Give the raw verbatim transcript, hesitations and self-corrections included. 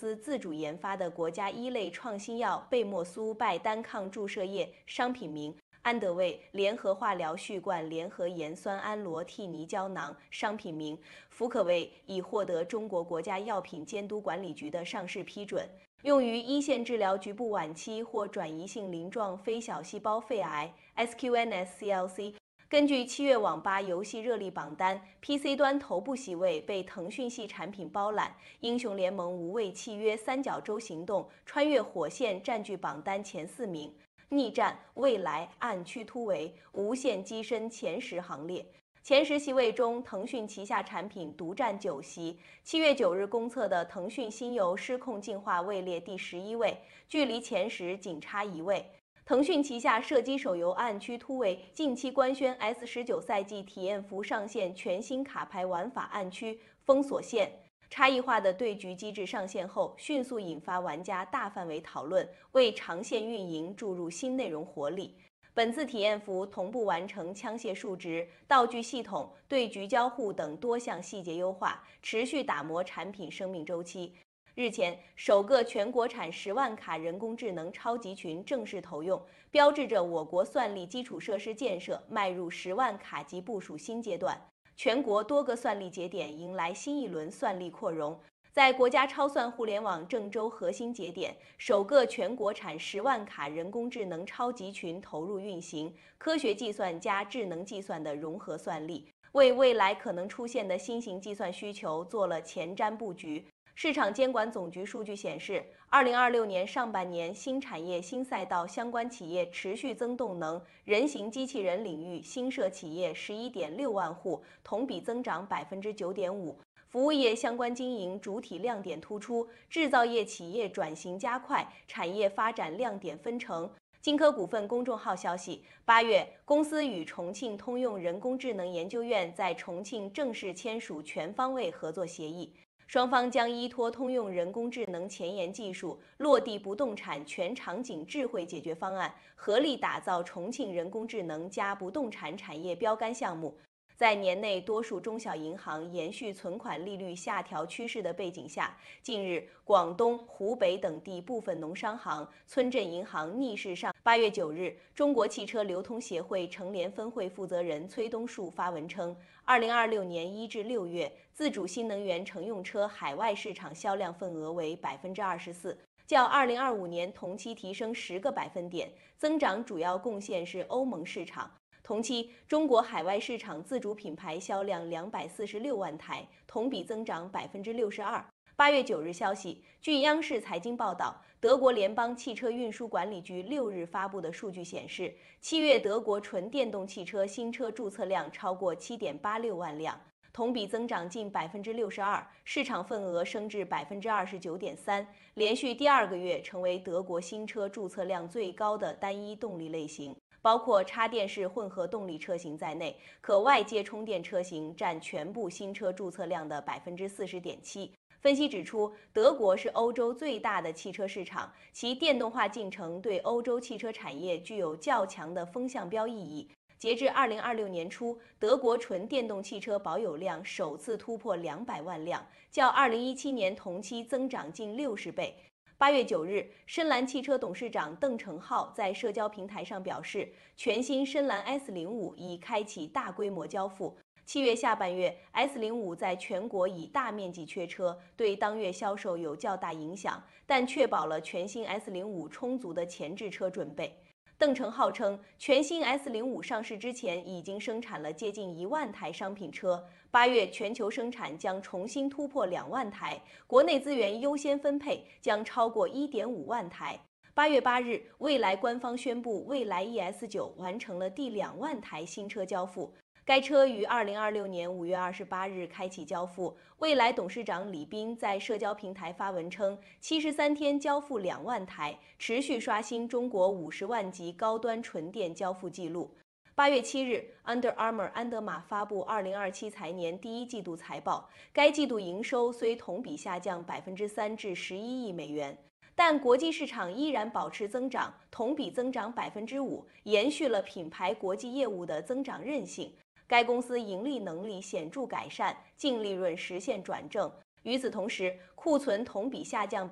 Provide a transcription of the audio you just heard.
司自主研发的国家一类创新药贝莫苏拜单抗注射液商品名。安德卫联合化疗续罐联合盐酸氨罗替尼胶囊商品名。福可卫已获得中国国家药品监督管理局的上市批准，用于一线治疗局部晚期或转移性鳞状非小细胞肺癌 （S Q N S C L C）。根据七月网吧游戏热力榜单 ，P C 端头部席位被腾讯系产品包揽，英雄联盟无畏契约三角洲行动穿越火线占据榜单前四名。逆战、未来、暗区突围、无限跻身前十行列。前十席位中，腾讯旗下产品独占九席。七月九日公测的腾讯新游失控进化位列第十一位，距离前十仅差一位。腾讯旗下射击手游《暗区突围》近期官宣 S 十九 赛季体验服上线全新卡牌玩法暗区封锁线。差异化的对局机制上线后，迅速引发玩家大范围讨论，为长线运营注入新内容活力。本次体验服同步完成枪械数值、道具系统、对局交互等多项细节优化，持续打磨产品生命周期。日前，首个全国产十万卡人工智能超级群正式投用，标志着我国算力基础设施建设迈入十万卡级部署新阶段。全国多个算力节点迎来新一轮算力扩容。在国家超算互联网郑州核心节点，首个全国产十万卡人工智能超级群投入运行，科学计算加智能计算的融合算力，为未来可能出现的新型计算需求做了前瞻布局。市场监管总局数据显示，二零二六年上半年新产业新赛道相关企业持续增动能，人形机器人领域新设企业十一点六万户，同比增长百分之九点五。服务业相关经营主体亮点突出，制造业企业转型加快，产业发展亮点纷呈。金科股份公众号消息，八月，公司与重庆通用人工智能研究院在重庆正式签署全方位合作协议。双方将依托通用人工智能前沿技术，落地不动产全场景智慧解决方案，合力打造重庆人工智能加不动产产业标杆项目。在年内多数中小银行延续存款利率下调趋势的背景下，近日广东、湖北等地部分农商行、村镇银行逆势上。八月九日，中国汽车流通协会成联分会负责人崔东树发文称，二零二六年一至六月，自主新能源乘用车海外市场销量份额为百分之二十四。较二零二五年同期提升十个百分点，增长主要贡献是欧盟市场。同期，中国海外市场自主品牌销量两百四十六万台，同比增长百分之六十二。八月九日消息，据央视财经报道，德国联邦汽车运输管理局六日发布的数据显示，七月德国纯电动汽车新车注册量超过七点八六万辆，同比增长近百分之六十二，市场份额升至百分之二十九点三，连续第二个月成为德国新车注册量最高的单一动力类型。包括插电式混合动力车型在内，可外接充电车型占全部新车注册量的百分之四十点七。分析指出，德国是欧洲最大的汽车市场，其电动化进程对欧洲汽车产业具有较强的风向标意义。截至二零二六年初，德国纯电动汽车保有量首次突破两百万辆，较二零一七年同期增长近六十倍。八月九日，深蓝汽车董事长邓成浩在社交平台上表示，全新深蓝 S 零五已开启大规模交付。七月下半月 ，S 零五在全国已大面积缺车，对当月销售有较大影响，但确保了全新 S 零五充足的前置车准备。邓成浩称，全新 S 零五上市之前已经生产了接近一万台商品车，八月全球生产将重新突破两万台，国内资源优先分配将超过一点五万台。八月八日，蔚来官方宣布，蔚来 E S 九完成了第两万台新车交付。该车于二零二六年五月二十八日开启交付。蔚来董事长李斌在社交平台发文称，七十三天交付两万台，持续刷新中国五十万级高端纯电交付记录。八月七日 ，Under Armour 安德玛发布二零二七财年第一季度财报，该季度营收虽同比下降百分之三至十一亿美元。但国际市场依然保持增长，同比增长百分之五，延续了品牌国际业务的增长韧性。该公司盈利能力显著改善，净利润实现转正。与此同时，库存同比下降